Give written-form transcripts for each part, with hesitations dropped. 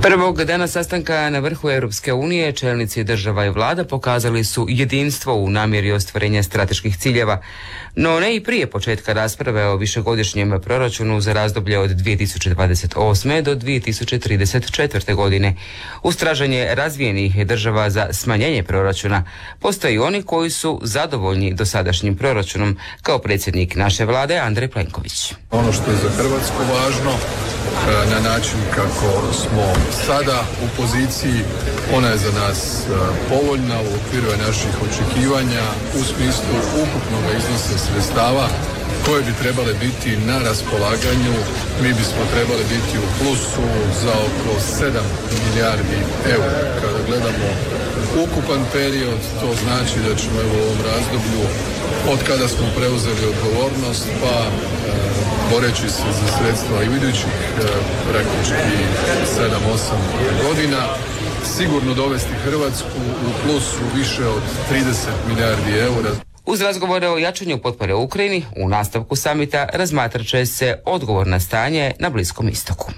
Prvog dana sastanka na vrhu Europske unije čelnici država i vlada pokazali su jedinstvo u namjeri ostvarenja strateških ciljeva, no ne i prije početka rasprave o višegodišnjem proračunu za razdoblje od 2028. do 2034. godine. Uz traženje razvijenih država za smanjenje proračuna postoji oni koji su zadovoljni dosadašnjim proračunom, kao predsjednik naše vlade Andrej Plenković. Ono što je za Hrvatsku važno, na način kako smo sada u poziciji, ona je za nas povoljna u okviru naših očekivanja u smislu ukupnog iznosa sredstava koje bi trebale biti na raspolaganju. Mi bismo trebali biti u plusu za oko 7 milijardi eura. Kada gledamo ukupan period, to znači da ćemo u ovom razdoblju od kada smo preuzeli odgovornost pa boreći se za sredstva i u idućih praktički 7-8 godina sigurno dovesti Hrvatsku u plusu više od 30 milijardi eura. Uz razgovore o jačanju potpore Ukrajini, u nastavku samita razmatrat će se odgovor na stanje na Bliskom istoku.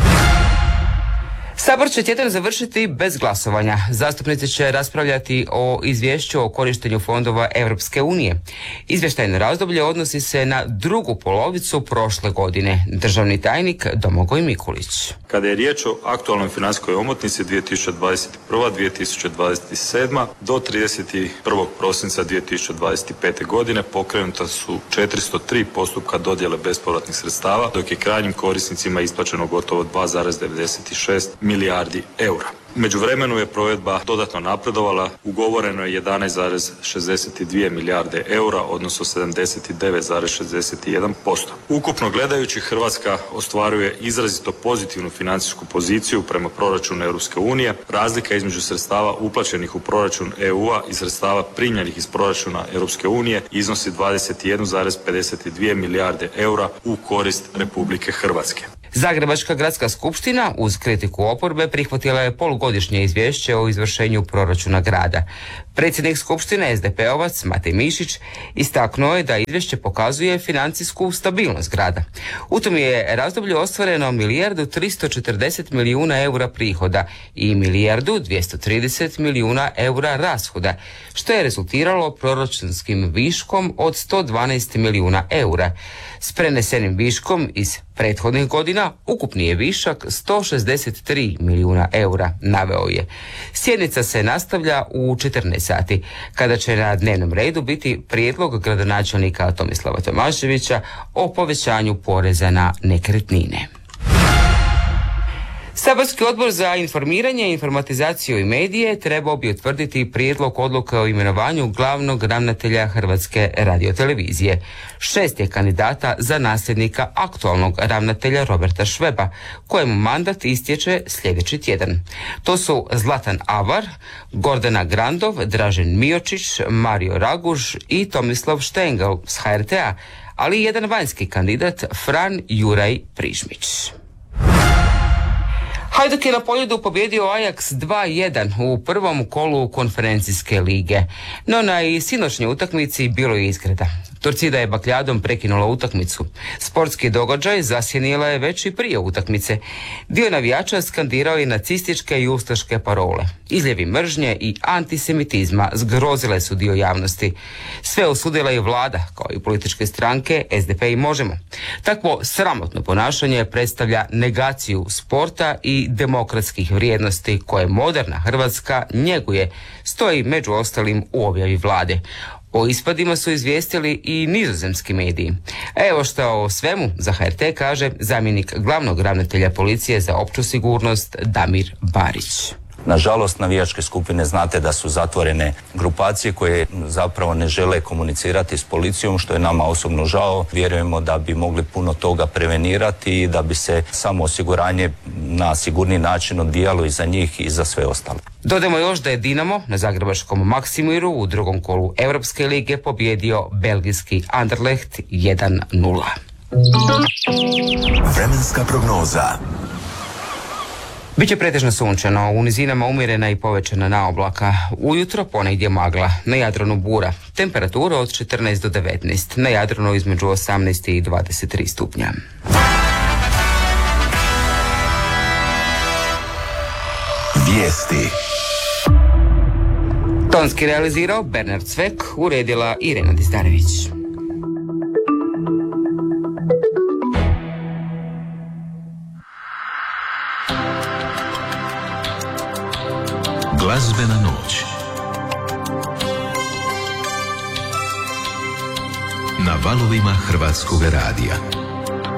Sabor će tjedan završiti bez glasovanja. Zastupnici će raspravljati o izvješću o korištenju fondova Europske unije. Izvještajno razdoblje odnosi se na drugu polovicu prošle godine. Državni tajnik Domagoj Mikulić. Kada je riječ o aktualnoj financijskoj omotnici 2021-2027 do 31. prosinca 2025. godine pokrenuta su 403 postupka dodjele bespovratnih sredstava, dok je krajnjim korisnicima isplaćeno gotovo 2,96 milijardi eura. U međuvremenu je provedba dodatno napredovala, ugovoreno je 11,62 milijarde eura, odnosno 79,61%. Ukupno gledajući, Hrvatska ostvaruje izrazito pozitivnu financijsku poziciju prema proračunu Europske unije. Razlika između sredstava uplaćenih u proračun EU-a i sredstava primljenih iz proračuna Europske unije iznosi 21,52 milijarde eura u korist Republike Hrvatske. Zagrebačka gradska skupština uz kritiku oporbe prihvatila je polugodišnje izvješće o izvršenju proračuna grada. Predsjednik skupštine SDP-ovac Matej Mišić istaknuo je da izvješće pokazuje financijsku stabilnost grada. U tom je razdoblju ostvareno 1.340 milijuna eura prihoda i 1.230 milijuna eura rashoda, što je rezultiralo proračunskim viškom od 112 milijuna eura. S prenesenim viškom iz prethodnih godina ukupni je višak 163 milijuna eura, naveo je. Sjednica se nastavlja u 14 sati, kada će na dnevnom redu biti prijedlog gradonačelnika Tomislava Tomaševića o povećanju poreza na nekretnine. Saborski odbor za informiranje, informatizaciju i medije trebao bi utvrditi prijedlog odluke o imenovanju glavnog ravnatelja Hrvatske radiotelevizije. 6 je kandidata za nasljednika aktualnog ravnatelja Roberta Šveba, kojemu mandat istječe sljedeći tjedan. To su Zlatan Avar, Gordana Grandov, Dražen Miočić, Mario Raguž i Tomislav Štengel s HRT-a, ali i jedan vanjski kandidat Fran Juraj Prižmić. Hajduk je na Poljudu pobjedio Ajax 2-1 u prvom kolu konferencijske lige. No na i sinoćnjoj utakmici bilo je izgreda. Torcida je bakljadom prekinula utakmicu. Sportski događaj zasjenila je već i prije utakmice. Dio navijača skandirao je nacističke i ustaške parole. Izljevi mržnje i antisemitizma zgrozile su dio javnosti. Sve osudila je vlada, kao i političke stranke SDP i Možemo. Takvo sramotno ponašanje predstavlja negaciju sporta i demokratskih vrijednosti koje moderna Hrvatska njeguje, stoji među ostalim u objavi vlade. O ispadima su izvijestili i nizozemski mediji. Evo što o svemu za HRT kaže zamjenik glavnog ravnatelja policije za opću sigurnost Damir Barić. Nažalost, navijačke skupine znate da su zatvorene grupacije koje zapravo ne žele komunicirati s policijom, što je nama osobno žao. Vjerujemo da bi mogli puno toga prevenirati i da bi se samo osiguranje na sigurni način odvijalo i za njih i za sve ostale. Dodajmo još da je Dinamo na zagrebačkom Maksimiru u drugom kolu Europske lige pobjedio belgijski Anderlecht 1-0. Vremenska prognoza. Biće pretežno sunčano, u nizinama umjerena i povećana naoblaka. Ujutro ponegdje magla, na Jadranu bura. Temperatura od 14 do 19, na Jadranu između 18 i 23 stupnja. Vijesti. Tonski realizirao Bernard Cvek, uredila Irena Dizdarević. Glazbena noć. Na valovima Hrvatskog radija.